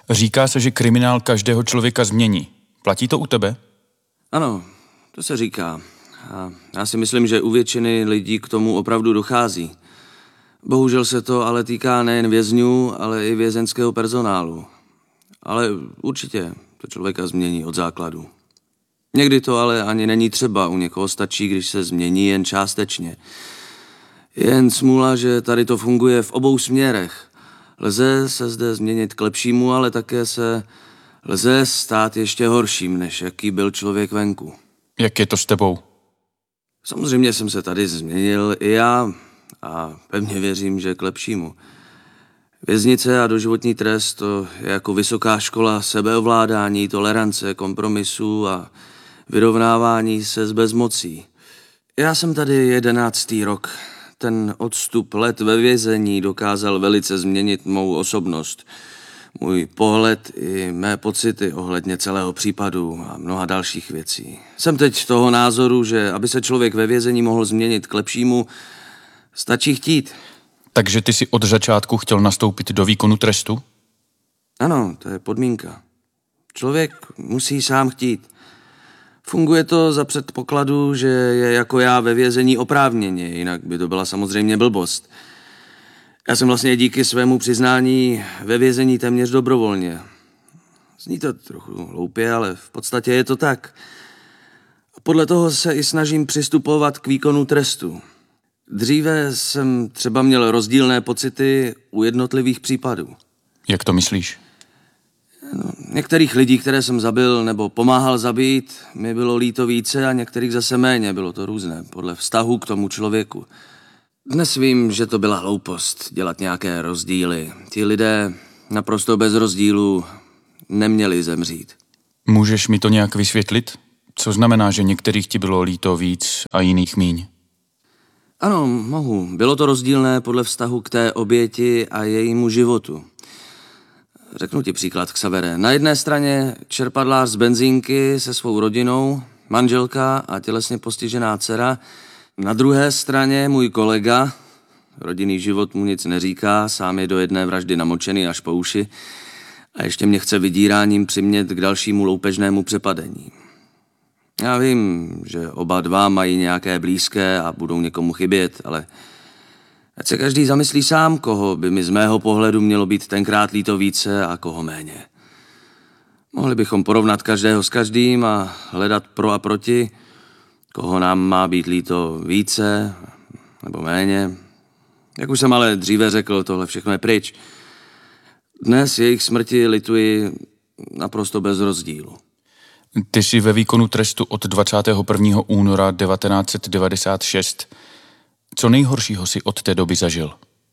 Říká se, že kriminál každého člověka změní. Platí to u tebe? Ano, to se říká. A já si myslím, že u většiny lidí k tomu opravdu dochází. Bohužel se to ale týká nejen vězňů, ale i vězeňského personálu. Ale určitě to člověka změní od základu. Někdy to ale ani není třeba, u někoho stačí, když se změní jen částečně. Jen smůla, že tady to funguje v obou směrech. Lze se zde změnit k lepšímu, ale také se lze stát ještě horším, než jaký byl člověk venku. Jak je to s tebou? Samozřejmě jsem se tady změnil i já a pevně věřím, že k lepšímu. Věznice a doživotní trest to je jako vysoká škola sebeovládání, tolerance, kompromisů a vyrovnávání se s bezmocí. Já jsem tady 11. rok. Ten odstup let ve vězení dokázal velice změnit mou osobnost, můj pohled i mé pocity ohledně celého případu a mnoha dalších věcí. Jsem teď toho názoru, že aby se člověk ve vězení mohl změnit k lepšímu, stačí chtít. Takže ty si od začátku chtěl nastoupit do výkonu trestu? Ano, to je podmínka. Člověk musí sám chtít. Funguje to za předpokladu, že je jako já ve vězení oprávněně, jinak by to byla samozřejmě blbost. Já jsem vlastně díky svému přiznání ve vězení téměř dobrovolně. Zní to trochu hloupě, ale v podstatě je to tak. A podle toho se i snažím přistupovat k výkonu trestu. Dříve jsem třeba měl rozdílné pocity u jednotlivých případů. Jak to myslíš? Některých lidí, které jsem zabil nebo pomáhal zabít, mi bylo líto více a některých zase méně, bylo to různé, podle vztahu k tomu člověku. Dnes vím, že to byla hloupost dělat nějaké rozdíly. Ti lidé naprosto bez rozdílu neměli zemřít. Můžeš mi to nějak vysvětlit? Co znamená, že některých ti bylo líto víc a jiných míň? Ano, mohu. Bylo to rozdílné podle vztahu k té oběti a jejímu životu. Řeknu ti příklad, Xavere. Na jedné straně čerpadlář z benzínky se svou rodinou, manželka a tělesně postižená dcera. Na druhé straně můj kolega, rodinný život mu nic neříká, sám je do jedné vraždy namočený až po uši a ještě mě chce vydíráním přimět k dalšímu loupežnému přepadení. Já vím, že oba dva mají nějaké blízké a budou někomu chybět, ale ať se každý zamyslí sám, koho by mi z mého pohledu mělo být tenkrát líto více a koho méně. Mohli bychom porovnat každého s každým a hledat pro a proti, koho nám má být líto více nebo méně. Jak už jsem ale dříve řekl, tohle všechno je pryč. Dnes jejich smrti lituji naprosto bez rozdílu. Ty jsi ve výkonu trestu od 21. února 1996. Co nejhoršího si od té doby zažil?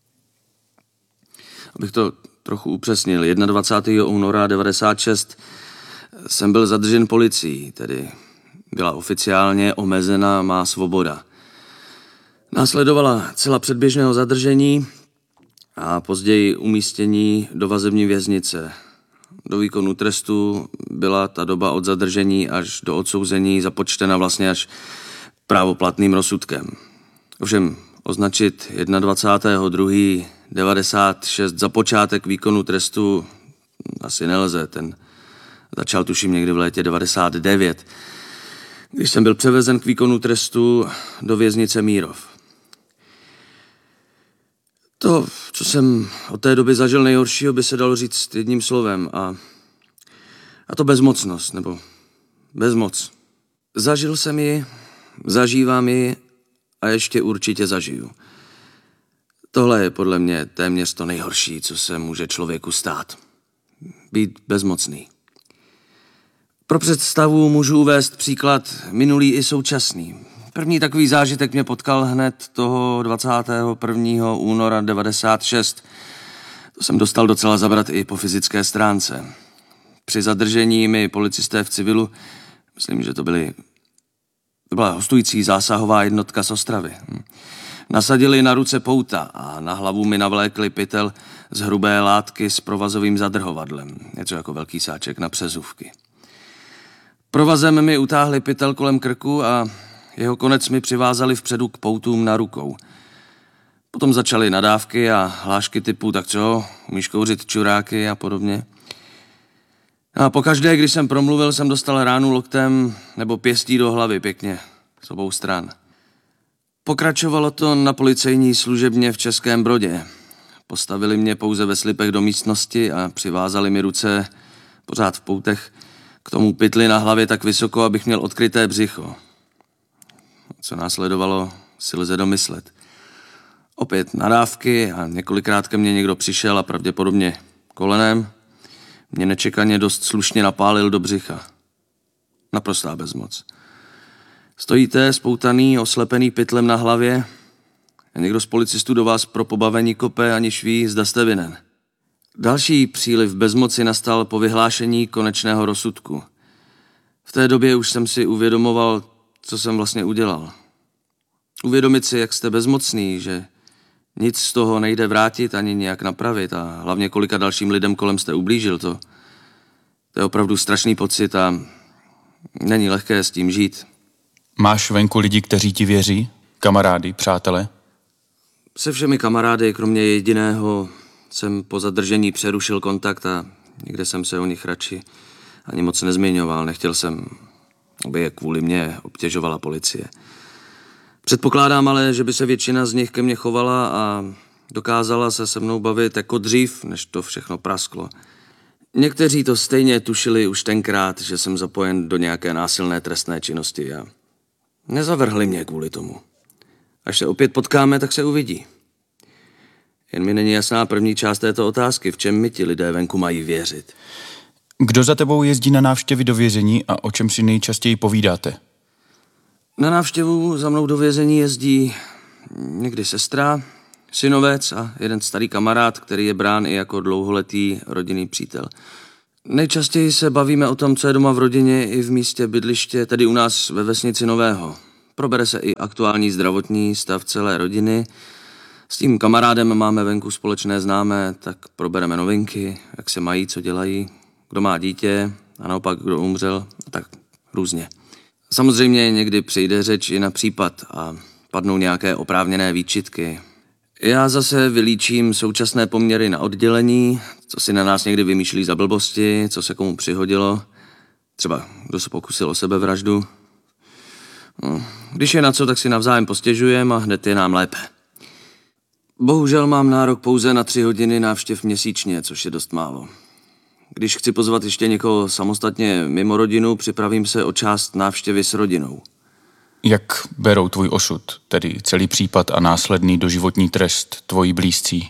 Abych to trochu upřesnil, 21. února 1996 jsem byl zadržen policií, tedy byla oficiálně omezena má svoboda. Následovala cela předběžného zadržení a později umístění do vazební věznice. Do výkonu trestu byla ta doba od zadržení až do odsouzení započtena vlastně až právoplatným rozsudkem. Ovšem označit 21.2.96 za počátek výkonu trestu asi nelze. Ten začal tuším někdy v létě 99, když jsem byl převezen k výkonu trestu do věznice Mírov. To, co jsem od té doby zažil nejhoršího, by se dalo říct jedním slovem a to bezmocnost, nebo bezmoc. Zažil jsem ji, zažívám ji a ještě určitě zažiju. Tohle je podle mě téměř to nejhorší, co se může člověku stát. Být bezmocný. Pro představu můžu uvést příklad minulý i současný. První takový zážitek mě potkal hned toho 21. února 1996. To jsem dostal docela zabrat i po fyzické stránce. Při zadržení mi policisté v civilu, myslím, že to byla hostující zásahová jednotka z Ostravy. Nasadili na ruce pouta a na hlavu mi navlékli pytel z hrubé látky s provazovým zadrhovadlem. Něco jako velký sáček na přezůvky. Provazem mi utáhli pytel kolem krku a jeho konec mi přivázali vpředu k poutům na rukou. Potom začaly nadávky a hlášky typu tak co, umíš kouřit čuráky a podobně. A pokaždé, když jsem promluvil, jsem dostal ránu loktem nebo pěstí do hlavy pěkně z obou stran. Pokračovalo to na policejní služebně v Českém Brodě. Postavili mě pouze ve slipech do místnosti a přivázali mi ruce pořád v poutech k tomu pytli na hlavě tak vysoko, abych měl odkryté břicho. Co následovalo, si lze domyslet. Opět nadávky a několikrát ke mně někdo přišel a pravděpodobně kolenem mě nečekaně dost slušně napálil do břicha. Naprostá bezmoc. Stojíte spoutaný, oslepený pytlem na hlavě a někdo z policistů do vás pro pobavení kope, aniž ví, zda jste vinen. Další příliv bezmoci nastal po vyhlášení konečného rozsudku. V té době už jsem si uvědomoval, co jsem vlastně udělal. Uvědomit si, jak jste bezmocný, že nic z toho nejde vrátit ani nějak napravit a hlavně kolika dalším lidem kolem jste ublížil, to je opravdu strašný pocit a není lehké s tím žít. Máš venku lidi, kteří ti věří? Kamarády, přátelé? Se všemi kamarády, kromě jediného, jsem po zadržení přerušil kontakt a nikde jsem se o nich radši ani moc nezmiňoval. Nechtěl jsem, aby je kvůli mně obtěžovala policie. Předpokládám ale, že by se většina z nich ke mně chovala a dokázala se mnou bavit jako dřív, než to všechno prasklo. Někteří to stejně tušili už tenkrát, že jsem zapojen do nějaké násilné trestné činnosti a nezavrhli mě kvůli tomu. Až se opět potkáme, tak se uvidí. Jen mi není jasná první část této otázky, v čem mi ti lidé venku mají věřit. Kdo za tebou jezdí na návštěvy do vězení a o čem si nejčastěji povídáte? Na návštěvu za mnou do vězení jezdí někdy sestra, synovec a jeden starý kamarád, který je brán i jako dlouholetý rodinný přítel. Nejčastěji se bavíme o tom, co je doma v rodině i v místě bydliště, tedy u nás ve vesnici Nového. Probere se i aktuální zdravotní stav celé rodiny. S tím kamarádem máme venku společné známé, tak probereme novinky, jak se mají, co dělají, kdo má dítě a naopak kdo umřel, tak různě. Samozřejmě někdy přijde řeč i na případ a padnou nějaké oprávněné výčitky. Já zase vylíčím současné poměry na oddělení, co si na nás někdy vymýšlí za blbosti, co se komu přihodilo, třeba kdo se pokusil o sebevraždu. Když je na co, tak si navzájem postěžujeme a hned je nám lépe. Bohužel mám nárok pouze na 3 hodiny návštěv měsíčně, což je dost málo. Když chci pozvat ještě někoho samostatně mimo rodinu, připravím se o část návštěvy s rodinou. Jak berou tvůj osud, tedy celý případ a následný doživotní trest tvoji blízcí?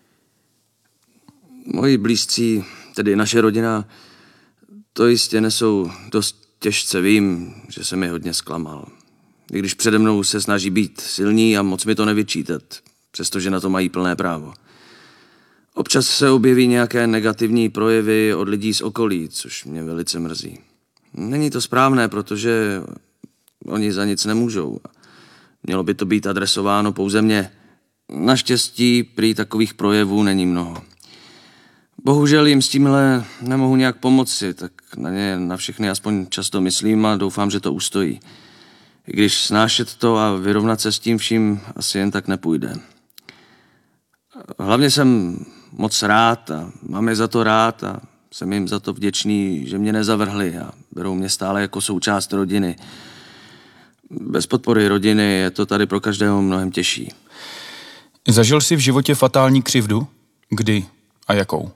Moji blízcí, tedy naše rodina, to jistě nesou dost těžce. Vím, že jsem je hodně zklamal. I když přede mnou se snaží být silní a moc mi to nevyčítat, přestože na to mají plné právo. Občas se objeví nějaké negativní projevy od lidí z okolí, což mě velice mrzí. Není to správné, protože oni za nic nemůžou. Mělo by to být adresováno pouze mně. Naštěstí prý takových projevů není mnoho. Bohužel jim s tímhle nemohu nějak pomoci, tak na ně na všechny aspoň často myslím a doufám, že to ustojí. I když snášet to a vyrovnat se s tím vším asi jen tak nepůjde. Hlavně jsem moc rád a mám je za to rád a jsem jim za to vděčný, že mě nezavrhli a berou mě stále jako součást rodiny. Bez podpory rodiny je to tady pro každého mnohem těžší. Zažil jsi v životě fatální křivdu? Kdy a jakou?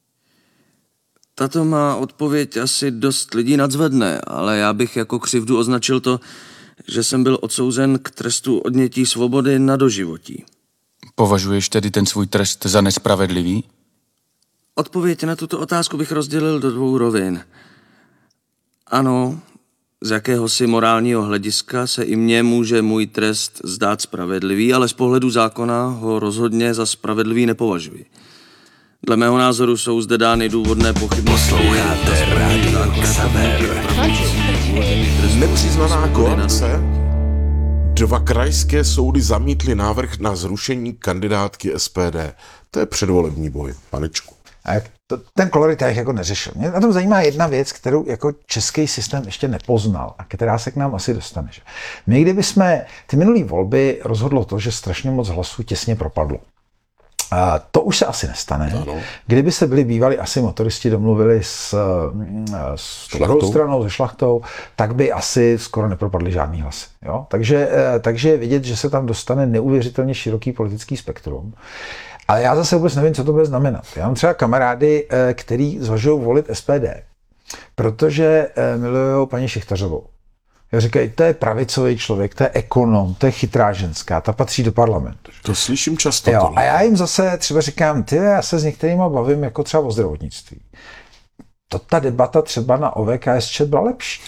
Tato má odpověď asi dost lidí nadzvedne, ale já bych jako křivdu označil to, že jsem byl odsouzen k trestu odnětí svobody na doživotí. Považuješ tedy ten svůj trest za nespravedlivý? Odpověď na tuto otázku bych rozdělil do 2 rovin. Ano, z jakéhosi morálního hlediska se i mně může můj trest zdát spravedlivý, ale z pohledu zákona ho rozhodně za spravedlivý nepovažuji. Dle mého názoru jsou zde dány důvodné pochybnosti. Posloucháte Radio Xaver. Nepřiznaná koalice. 2 krajské soudy zamítly návrh na zrušení kandidátky SPD. To je předvolební boj, panečku. A jak ten kolorit já jako neřešil. Mě na tom zajímá jedna věc, kterou jako český systém ještě nepoznal a která se k nám asi dostane. Že? My kdybychom ty minulý volby rozhodlo to, že strašně moc hlasů těsně propadlo. To už se asi nestane. Ano. Kdyby se byli bývali asi motoristi domluvili s druhou stranou, se Šlachtou, tak by asi skoro nepropadly žádný hlasy. Jo? Takže je vidět, že se tam dostane neuvěřitelně široký politický spektrum. Ale já zase vůbec nevím, co to bude znamenat. Já mám třeba kamarády, který zvažují volit SPD, protože milují paní Šichtařovou. Já říkají, to je pravicový člověk, to je ekonom, to je chytrá ženská, ta patří do parlamentu. To slyším často. Jo, a já jim zase třeba říkám, já se s některýma bavím jako třeba o zdravotnictví. Ta debata třeba na OVKSČ byla lepší.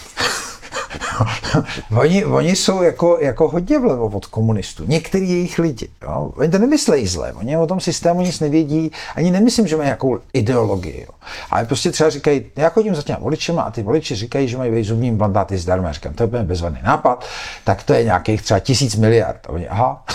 oni jsou jako hodně vlevo od komunistů. Některý jejich lidi. Jo? Oni to nemyslejí zle. Oni o tom systému nic nevědí. Ani nemyslím, že mají nějakou ideologii. Jo? Ale prostě třeba říkají, já chodím za těma voličema a ty voliči říkají, že mají vejít zubní implantáty zdarma. Já říkám, to je bezvadný nápad, tak to je nějakých třeba 1000 miliard. A oni, aha.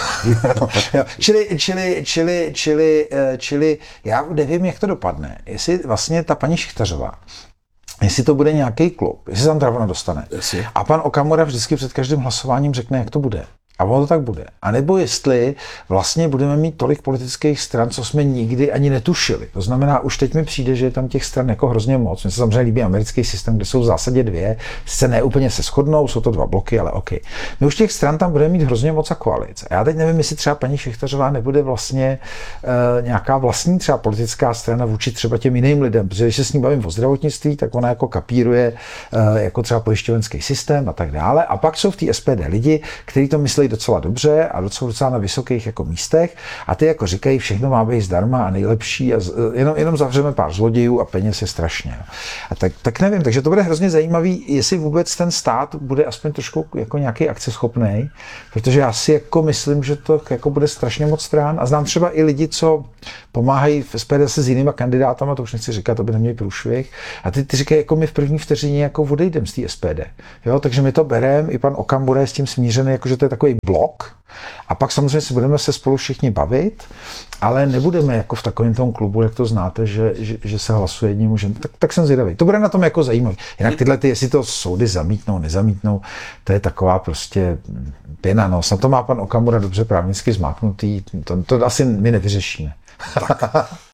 čili já nevím, jak to dopadne. Jestli vlastně ta paní Šichtařová, jestli to bude nějaký klub, jestli se tam teda ona dostane. Jasně. A pan Okamura vždycky před každým hlasováním řekne, jak to bude. A ono to tak bude. A nebo jestli vlastně budeme mít tolik politických stran, co jsme nikdy ani netušili. To znamená, už teď mi přijde, že je tam těch stran jako hrozně moc. Mně se samozřejmě líbí americký systém, kde jsou v zásadě dvě. Sice ne úplně se shodnou, jsou to 2 bloky, ale OK. My už těch stran tam budeme mít hrozně moc a koalice. A já teď nevím, jestli třeba paní Šichtařová nebude vlastně nějaká vlastní třeba politická strana vůči třeba těm jiným lidem, protože když se s ní bavím o zdravotnictví, tak ona jako kapíruje jako třeba pojišťovenský systém a tak dále. A pak jsou v té SPD lidi, kteří to myslí docela dobře a docela na vysokých jako místech a ty jako říkají, všechno má být zdarma a nejlepší a jenom zavřeme pár zlodějů a peněz je strašně. A tak nevím, takže to bude hrozně zajímavý, jestli vůbec ten stát bude aspoň trošku jako nějaký akceschopný, protože já si jako myslím, že to jako bude strašně moc stran a znám třeba i lidi, co pomáhají v SPD se s jinýma kandidátama, to už nechci říkat, to by neměli průšvih. A ty říkají, jako my v první vteřině jako odejdem z té SPD. Jo, takže my to bereme, i pan Okamura je s tím smířený, jako že to je takový blok. A pak samozřejmě si budeme se spolu všichni bavit, ale nebudeme jako v takovém tom klubu, jak to znáte, že se hlasuje jedním mužem. Tak jsem zvědavý. To bude na tom jako zajímavý. Jinak tyhle, jestli to soudy zamítnou, nezamítnou, to je taková prostě pěna nos. Na to má pan Okamura dobře právnicky zmáknutý. To asi my nevyřešíme.